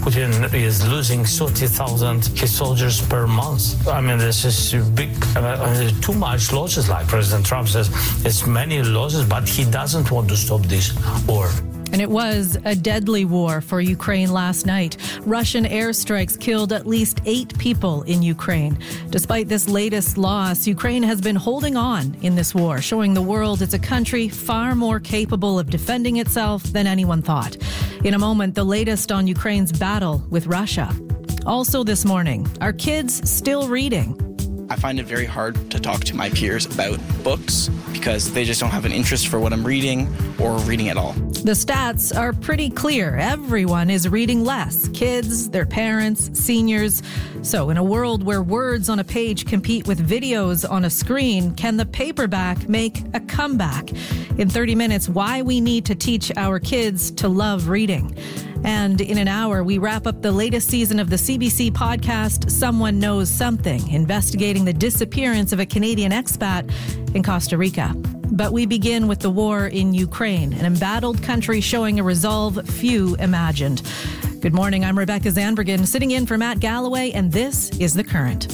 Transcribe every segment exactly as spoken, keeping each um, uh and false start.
Putin is losing thirty thousand his soldiers per month. I mean, this is big, uh, too much losses, like President Trump says. It's many losses, but he doesn't want to stop this war. And it was a deadly war for Ukraine last night. Russian airstrikes killed at least eight people in Ukraine. Despite this latest loss, Ukraine has been holding on in this war, showing the world it's a country far more capable of defending itself than anyone thought. In a moment, the latest on Ukraine's battle with Russia. Also this morning, are kids still reading? I find it very hard to talk to my peers about books because they just don't have an interest for what I'm reading or reading at all. The stats are pretty clear. Everyone is reading less. Kids, their parents, seniors. So in a world where words on a page compete with videos on a screen, can the paperback make a comeback? In thirty minutes, why we need to teach our kids to love reading. And in an hour, we wrap up the latest season of the C B C podcast, Someone Knows Something, investigating the disappearance of a Canadian expat in Costa Rica. But we begin with the war in Ukraine, an embattled country showing a resolve few imagined. Good morning, I'm Rebecca Zandbergen, sitting in for Matt Galloway, and this is The Current.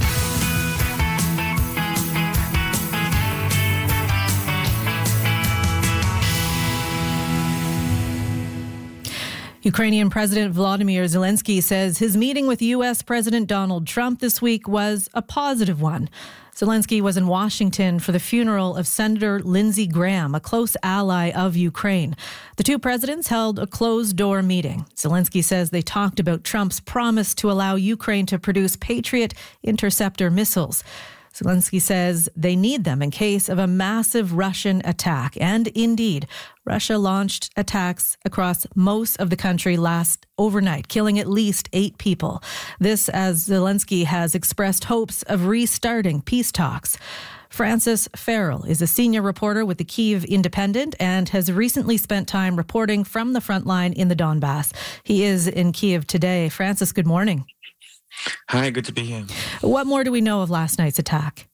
Ukrainian President Volodymyr Zelensky says his meeting with U S President Donald Trump this week was a positive one. Zelensky was in Washington for the funeral of Senator Lindsey Graham, a close ally of Ukraine. The two presidents held a closed-door meeting. Zelensky says they talked about Trump's promise to allow Ukraine to produce Patriot interceptor missiles. Zelensky says they need them in case of a massive Russian attack. And indeed, Russia launched attacks across most of the country last overnight, killing at least eight people. This as Zelensky has expressed hopes of restarting peace talks. Francis Farrell is a senior reporter with the Kyiv Independent and has recently spent time reporting from the front line in the Donbass. He is in Kyiv today. Francis, good morning. Hi, good to be here. What more do we know of last night's attack?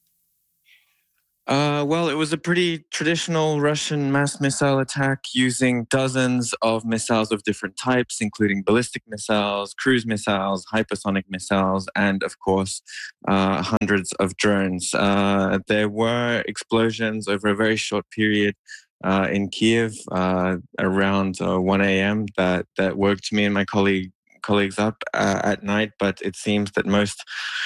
Uh, well, it was a pretty traditional Russian mass missile attack using dozens of missiles of different types, including ballistic missiles, cruise missiles, hypersonic missiles, and, of course, uh, hundreds of drones. Uh, there were explosions over a very short period uh, in Kyiv uh, around uh, one a.m. that, that woke me and my colleague colleagues up uh, at night, but it seems that most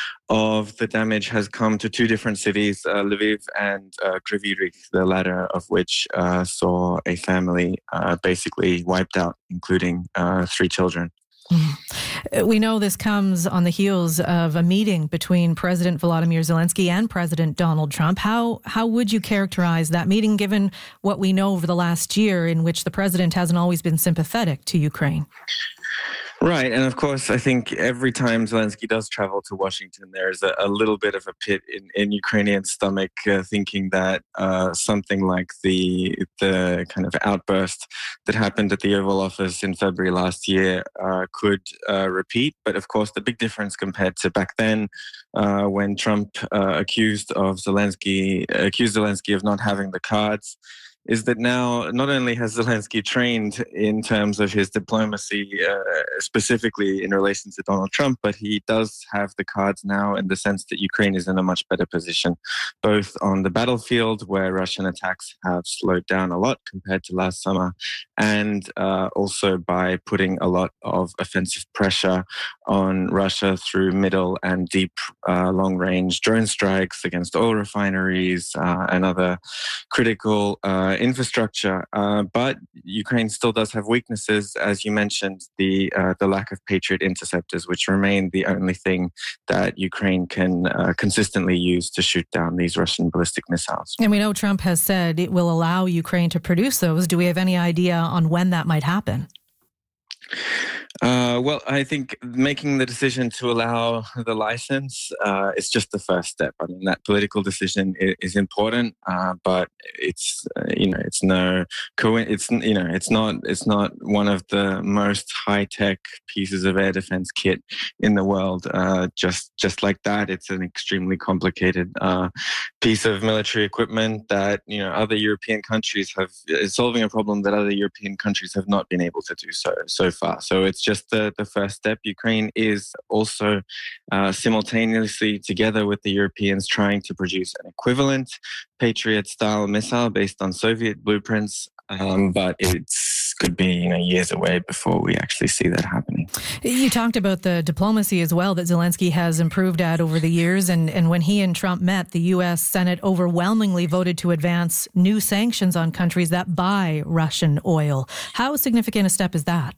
of the damage has come to two different cities, uh, Lviv and uh, Kryvyi Rih, the latter of which uh, saw a family uh, basically wiped out, including uh, three children. Mm. We know this comes on the heels of a meeting between President Volodymyr Zelensky and President Donald Trump. How how would you characterize that meeting, given what we know over the last year, in which the president hasn't always been sympathetic to Ukraine? Right. And of course, I think every time Zelensky does travel to Washington, there's a, a little bit of a pit in, in Ukrainian stomach, uh, thinking that uh, something like the the kind of outburst that happened at the Oval Office in February last year uh, could uh, repeat. But of course, the big difference compared to back then, uh, when Trump uh, accused of Zelensky, accused Zelensky of not having the cards, is that now not only has Zelensky trained in terms of his diplomacy, uh, specifically in relation to Donald Trump, but he does have the cards now in the sense that Ukraine is in a much better position, both on the battlefield, where Russian attacks have slowed down a lot compared to last summer, and uh, also by putting a lot of offensive pressure on Russia through middle and deep uh, long-range drone strikes against oil refineries uh, and other critical uh, infrastructure, uh, but Ukraine still does have weaknesses, as you mentioned, the uh, the lack of Patriot interceptors, which remain the only thing that Ukraine can uh, consistently use to shoot down these Russian ballistic missiles. And we know Trump has said it will allow Ukraine to produce those. Do we have any idea on when that might happen? Uh, well, I think making the decision to allow the license uh, is just the first step. I mean, that political decision is, is important, uh, but it's uh, you know it's no co- it's you know it's not it's not one of the most high tech pieces of air defense kit in the world. Uh, just just like that, it's an extremely complicated uh, piece of military equipment that you know other European countries have is solving a problem that other European countries have not been able to do so so far. So it's just just the, the first step. Ukraine is also uh, simultaneously, together with the Europeans, trying to produce an equivalent Patriot-style missile based on Soviet blueprints. Um, but it could be, you know, years away before we actually see that happening. You talked about the diplomacy as well that Zelensky has improved at over the years. And, and when he and Trump met, the U S Senate overwhelmingly voted to advance new sanctions on countries that buy Russian oil. How significant a step is that?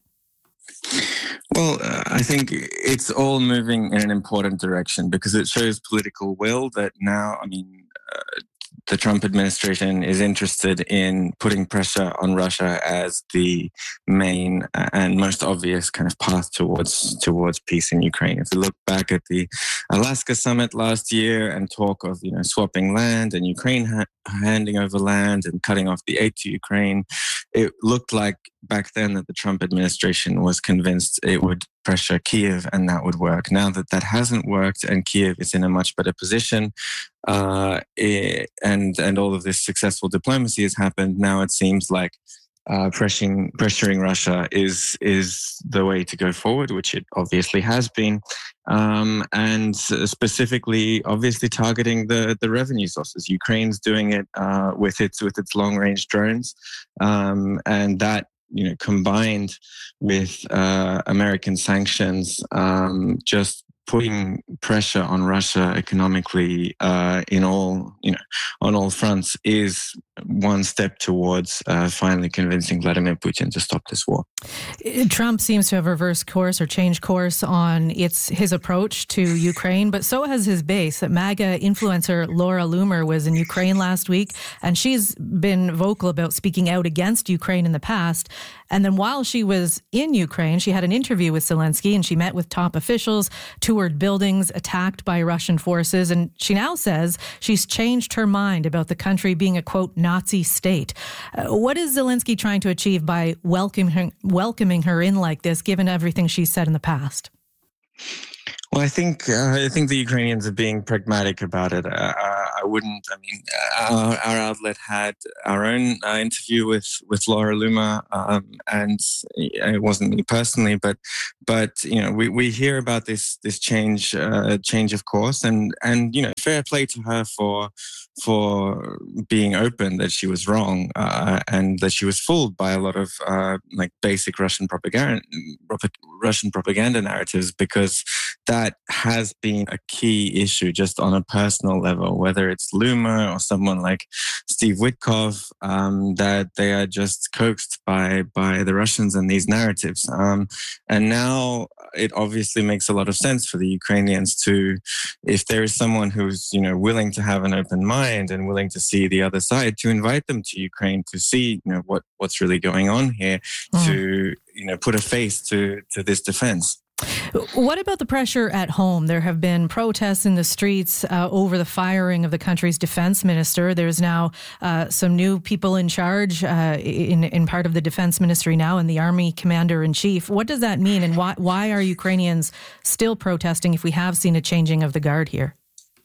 Well, uh, I think it's all moving in an important direction because it shows political will that now, I mean, uh, the Trump administration is interested in putting pressure on Russia as the main and most obvious kind of path towards towards peace in Ukraine. If we look back at the Alaska summit last year and talk of, you know, swapping land and Ukraine ha- handing over land and cutting off the aid to Ukraine, it looked like back then that the Trump administration was convinced it would pressure Kiev and that would work. Now that that hasn't worked and Kiev is in a much better position, uh, it, and and all of this successful diplomacy has happened, now it seems like uh, pressuring pressuring Russia is is the way to go forward, which it obviously has been, um, and specifically, obviously targeting the the revenue sources. Ukraine's doing it uh, with its with its long range drones, um, and that, you know, combined with uh, American sanctions, um, just putting pressure on Russia economically uh, in all, you know, on all fronts is one step towards uh, finally convincing Vladimir Putin to stop this war. Trump seems to have reversed course or changed course on its his approach to Ukraine, but so has his base. MAGA influencer Laura Loomer was in Ukraine last week, and she's been vocal about speaking out against Ukraine in the past. And then while she was in Ukraine, she had an interview with Zelensky, and she met with top officials, toured buildings attacked by Russian forces, and she now says she's changed her mind about the country being a, quote, Nazi state. Uh, what is Zelensky trying to achieve by welcoming her, welcoming her in like this, given everything she's said in the past? Well, I think uh, I think the Ukrainians are being pragmatic about it. Uh, I wouldn't. I mean, our, our outlet had our own uh, interview with with Laura Loomer, um, and it wasn't me personally, but but you know, we, we hear about this this change uh, change of course, and and you know, fair play to her for for being open that she was wrong uh, and that she was fooled by a lot of uh, like basic Russian propaganda Russian propaganda narratives, because that has been a key issue just on a personal level, whether it's Loomer or someone like Steve Witkoff, um, that they are just coaxed by by the Russians and these narratives. Um, and now it obviously makes a lot of sense for the Ukrainians to, if there is someone who's, you know, willing to have an open mind and willing to see the other side, to invite them to Ukraine to see, you know, what, what's really going on here, mm. to, you know, put a face to, to this defense. What about the pressure at home? There have been protests in the streets uh, over the firing of the country's defense minister. There's now uh, some new people in charge uh, in in part of the defense ministry now, and the army commander-in-chief. What does that mean, and why why are Ukrainians still protesting if we have seen a changing of the guard here?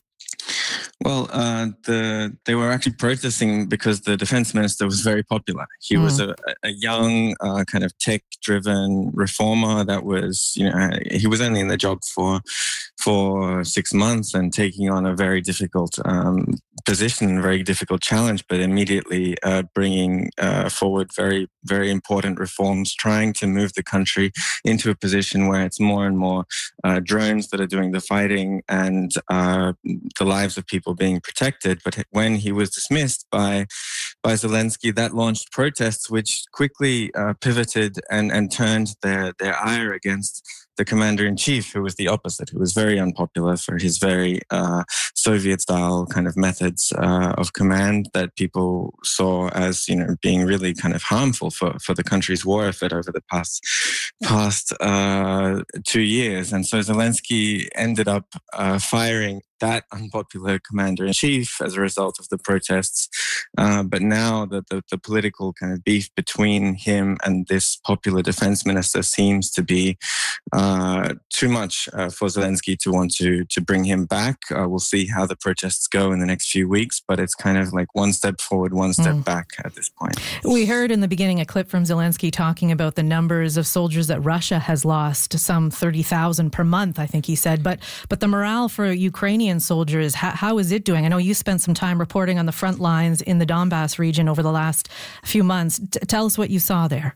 Well, uh, the they were actually protesting because the defense minister was very popular. He mm. was a, a young, uh, kind of tech-driven reformer that was, you know, he was only in the job for for six months and taking on a very difficult um, position, a very difficult challenge, but immediately uh, bringing uh, forward very, very important reforms, trying to move the country into a position where it's more and more uh, drones that are doing the fighting and uh, the lives of people being protected. But when he was dismissed by by Zelensky, that launched protests, which quickly uh, pivoted and, and turned their, their ire against the commander-in-chief, who was the opposite, who was very unpopular for his very uh, Soviet-style kind of methods uh, of command that people saw as, you know, being really kind of harmful for, for the country's war effort over the past past uh, two years. And so Zelensky ended up uh, firing that unpopular commander-in-chief as a result of the protests. Uh, but now that the, the political kind of beef between him and this popular defense minister seems to be uh, too much uh, for Zelensky to want to, to bring him back. Uh, we'll see how the protests go in the next few weeks, but it's kind of like one step forward, one step mm. back at this point. We heard in the beginning a clip from Zelensky talking about the numbers of soldiers that Russia has lost, some thirty thousand per month, I think he said. But but the morale for Ukrainian soldiers, how, how is it doing? I know you spent some time reporting on the front lines in the Donbass region over the last few months. T- tell us what you saw there.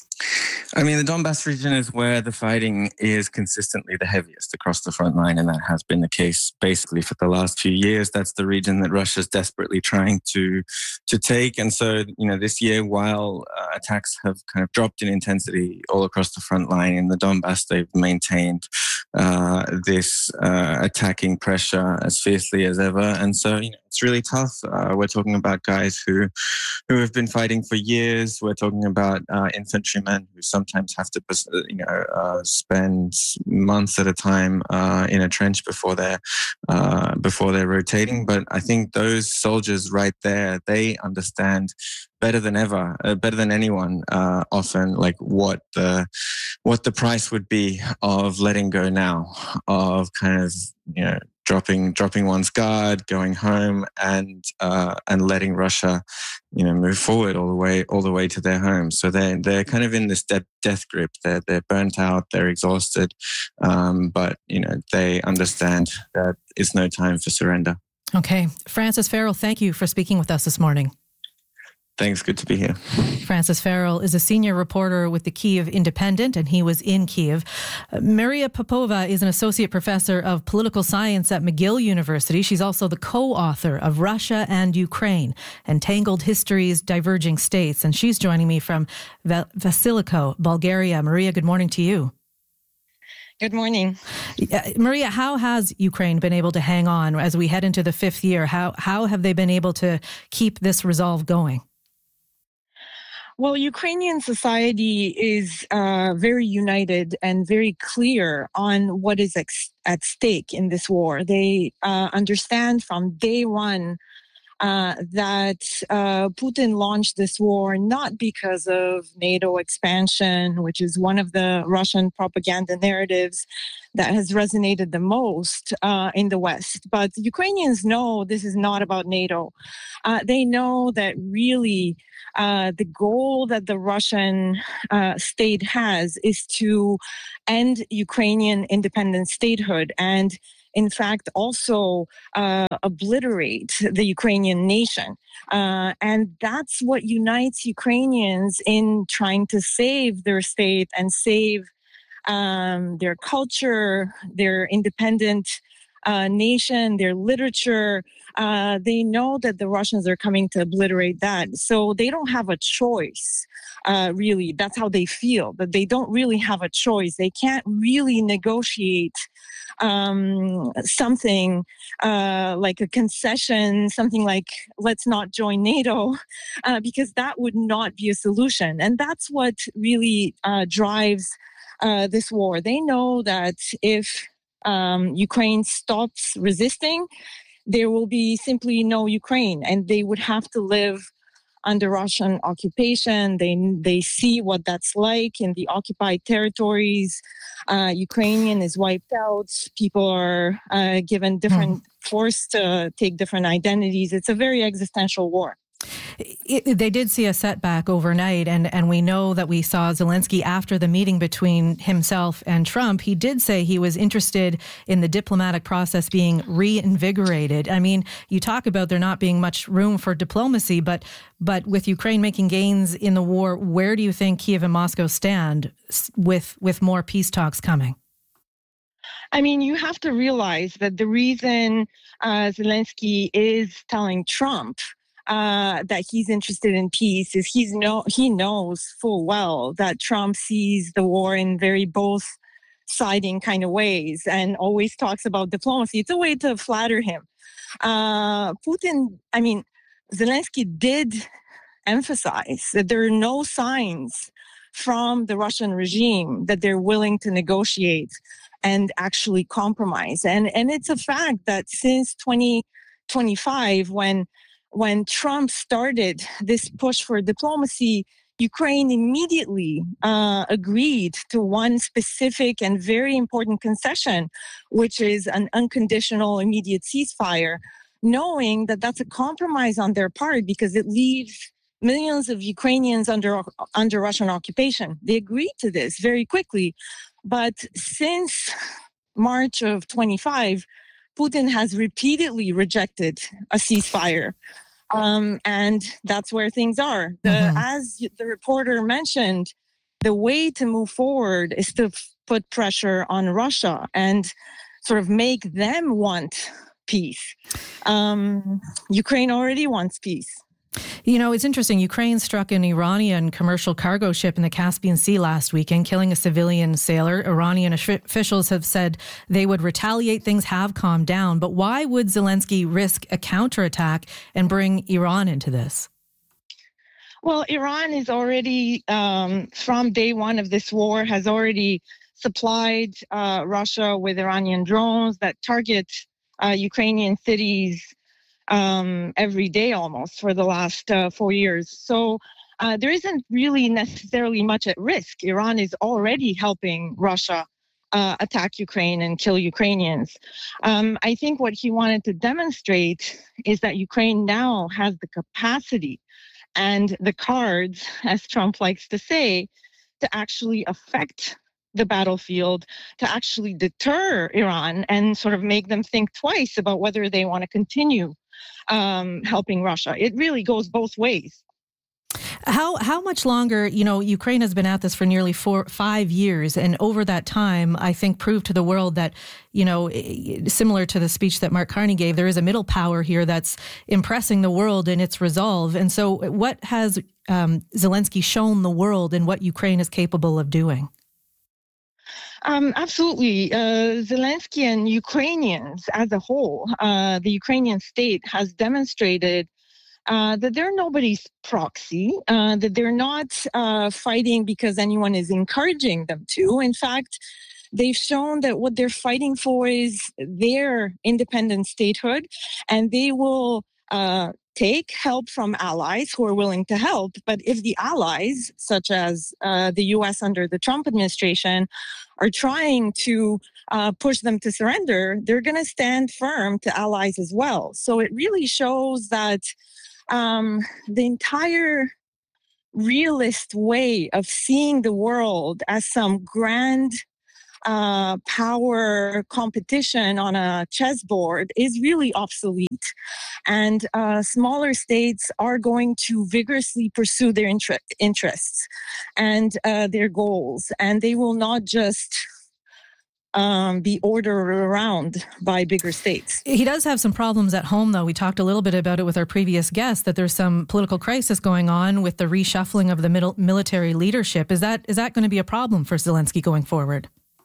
I mean, the Donbass region is where the fighting is consistently the heaviest across the front line, and that has been the case basically for the last few years. That's the region that Russia's desperately trying to to take. And so, you know, this year, while uh, attacks have kind of dropped in intensity all across the front line in the Donbass, they've maintained uh, this uh, attacking pressure as fiercely as ever. And so, you know, it's really tough. Uh, we're talking about guys who who have been fighting for years. We're talking about uh, infantrymen who sometimes have to, you know, uh, spend months at a time uh, in a trench before they're uh, before they're rotating. But I think those soldiers right there, they understand better than ever, uh, better than anyone, uh, often, like what the what the price would be of letting go now, of kind of, you know, dropping dropping one's guard, going home, and uh, and letting Russia, you know, move forward all the way all the way to their homes. So they they're kind of in this de- death grip. They're they're burnt out. They're exhausted, um, but you know they understand that it's no time for surrender. Okay, Francis Farrell, thank you for speaking with us this morning. Thanks. Good to be here. Francis Farrell is a senior reporter with the Kyiv Independent, and he was in Kyiv. Uh, Maria Popova is an associate professor of political science at McGill University. She's also the co-author of Russia and Ukraine, Entangled Histories, Diverging States. And she's joining me from Vasiliko, Bulgaria. Maria, good morning to you. Good morning. Uh, Maria, how has Ukraine been able to hang on as we head into the fifth year? How, how have they been able to keep this resolve going? Well, Ukrainian society is uh, very united and very clear on what is ex- at stake in this war. They uh, understand from day one uh, that uh, Putin launched this war not because of NATO expansion, which is one of the Russian propaganda narratives that has resonated the most uh, in the West. But Ukrainians know this is not about NATO. Uh, they know that really uh, the goal that the Russian uh, state has is to end Ukrainian independent statehood and, in fact, also uh, obliterate the Ukrainian nation. Uh, and that's what unites Ukrainians in trying to save their state and save um, their culture, their independent uh, nation, their literature. Uh, they know that the Russians are coming to obliterate that. So they don't have a choice, uh, really. That's how they feel, that they don't really have a choice. They can't really negotiate um, something uh, like a concession, something like, let's not join NATO, uh, because that would not be a solution. And that's what really uh, drives uh, this war. They know that if um, Ukraine stops resisting, there will be simply no Ukraine, and they would have to live under Russian occupation. They they see what that's like in the occupied territories. Uh, Ukrainian is wiped out. People are uh, given different, mm. forced to take different identities. It's a very existential war. It, they did see a setback overnight, and, and we know that we saw Zelensky after the meeting between himself and Trump. He did say he was interested in the diplomatic process being reinvigorated. I mean, you talk about there not being much room for diplomacy, but but with Ukraine making gains in the war, where do you think Kyiv and Moscow stand with with more peace talks coming? I mean, you have to realize that the reason uh, Zelensky is telling Trump Uh, that he's interested in peace is he's no he knows full well that Trump sees the war in very both siding kind of ways and always talks about diplomacy. It's a way to flatter him. Uh, Putin, I mean, Zelensky did emphasize that there are no signs from the Russian regime that they're willing to negotiate. and actually compromise. And and it's a fact that since twenty twenty-five, when when Trump started this push for diplomacy, Ukraine immediately uh, agreed to one specific and very important concession, which is an unconditional immediate ceasefire, knowing that that's a compromise on their part because it leaves millions of Ukrainians under under Russian occupation. They agreed to this very quickly. But since March of twenty-five, Putin has repeatedly rejected a ceasefire. Um, and that's where things are. The, mm-hmm. As the reporter mentioned, the way to move forward is to f- put pressure on Russia and sort of make them want peace. Um, Ukraine already wants peace. You know, it's interesting. Ukraine struck an Iranian commercial cargo ship in the Caspian Sea last weekend, killing a civilian sailor. Iranian officials have said they would retaliate. Things have calmed down. But why would Zelensky risk a counterattack and bring Iran into this? Well, Iran is already, um, from day one of this war, has already supplied uh, Russia with Iranian drones that target uh, Ukrainian cities Um, every day almost for the last uh, four years. So uh, there isn't really necessarily much at risk. Iran is already helping Russia uh, attack Ukraine and kill Ukrainians. Um, I think what he wanted to demonstrate is that Ukraine now has the capacity and the cards, as Trump likes to say, to actually affect the battlefield, to actually deter Iran and sort of make them think twice about whether they want to continue Um, helping Russia. It really goes both ways. How how much longer, you know, Ukraine has been at this for nearly four, five years. And over that time, I think proved to the world that, you know, similar to the speech that Mark Carney gave, there is a middle power here that's impressing the world in its resolve. And so what has um, Zelensky shown the world in what Ukraine is capable of doing? Um, absolutely. Uh, Zelensky and Ukrainians as a whole, uh, the Ukrainian state has demonstrated uh, that they're nobody's proxy, uh, that they're not uh, fighting because anyone is encouraging them to. In fact, they've shown that what they're fighting for is their independent statehood, and they will uh, take help from allies who are willing to help. But if the allies, such as uh, the U S under the Trump administration, are trying to uh, push them to surrender, they're going to stand firm to allies as well. So it really shows that um, the entire realist way of seeing the world as some grand uh, power competition on a chessboard is really obsolete. And uh, smaller states are going to vigorously pursue their inter- interests and uh, their goals. And they will not just um, be ordered around by bigger states. He does have some problems at home, though. We talked a little bit about it with our previous guest, that there's some political crisis going on with the reshuffling of the middle military leadership. Is that is that going to be a problem for Zelensky going forward?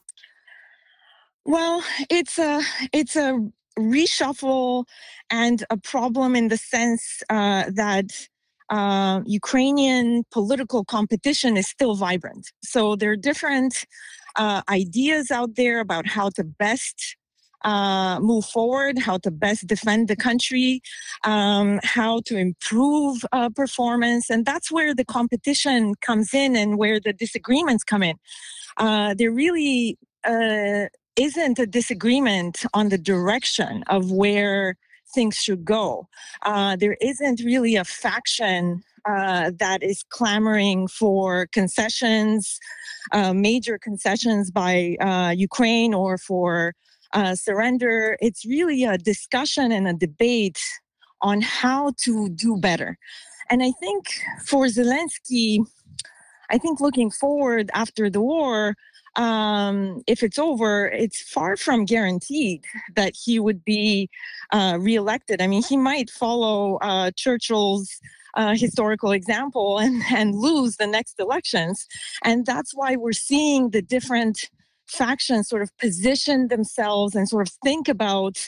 Well, it's a it's a reshuffle and a problem in the sense uh, that uh, Ukrainian political competition is still vibrant. So there are different uh, ideas out there about how to best uh, move forward, how to best defend the country, um, how to improve uh, performance. And that's where the competition comes in and where the disagreements come in. Uh, they're really... Uh, isn't a disagreement on the direction of where things should go. Uh, there isn't really a faction uh, that is clamoring for concessions, uh, major concessions by uh, Ukraine or for uh, surrender. It's really a discussion and a debate on how to do better. And I think for Zelensky, I think looking forward after the war, Um, if it's over, it's far from guaranteed that he would be uh, reelected. I mean, he might follow uh, Churchill's uh, historical example and, and lose the next elections. And that's why we're seeing the different factions sort of position themselves and sort of think about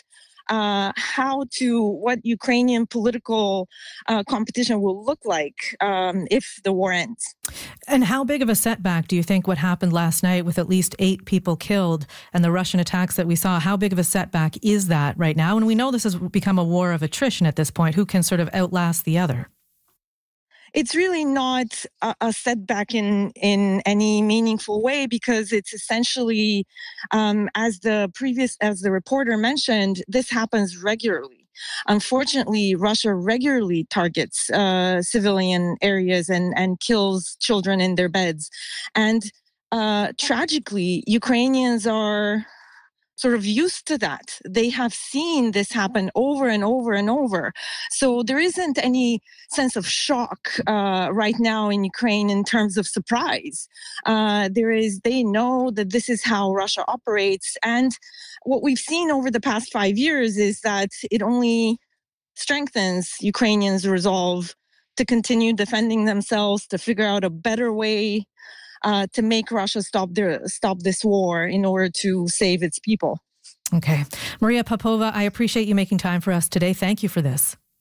uh, how to, what Ukrainian political uh, competition will look like um, if the war ends. And how big of a setback do you think what happened last night with at least eight people killed and the Russian attacks that we saw, how big of a setback is that right now? And we know this has become a war of attrition at this point. Who can sort of outlast the other? It's really not a, a setback in, in any meaningful way, because it's essentially, um, as the previous, as the reporter mentioned, this happens regularly. Unfortunately, Russia regularly targets uh, civilian areas and, and kills children in their beds. And uh, tragically, Ukrainians are sort of used to that. They have seen this happen over and over and over. So there isn't any sense of shock uh, right now in Ukraine in terms of surprise. Uh, there is, they know that this is how Russia operates. And what we've seen over the past five years is that it only strengthens Ukrainians' resolve to continue defending themselves, to figure out a better way Uh, to make Russia stop their stop this war in order to save its people. Okay. Maria Popova, I appreciate you making time for us today. Thank you for this.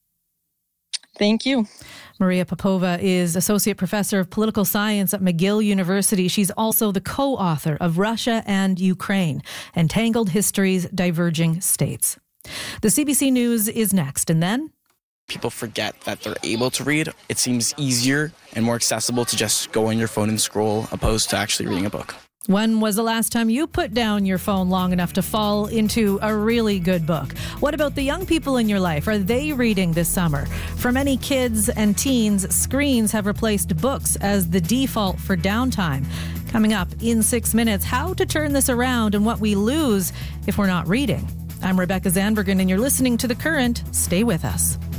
Thank you. Maria Popova is Associate Professor of Political Science at McGill University. She's also the co-author of Russia and Ukraine, Entangled Histories, Diverging States. The C B C News is next, and then people forget that they're able to read. It seems easier and more accessible to just go on your phone and scroll opposed to actually reading a book. When was the last time you put down your phone long enough to fall into a really good book? What about the young people in your life? Are they reading this summer? For many kids and teens, screens have replaced books as the default for downtime. Coming up in six minutes, how to turn this around and what we lose if we're not reading. I'm Rebecca Zandbergen, and you're listening to The Current. Stay with us.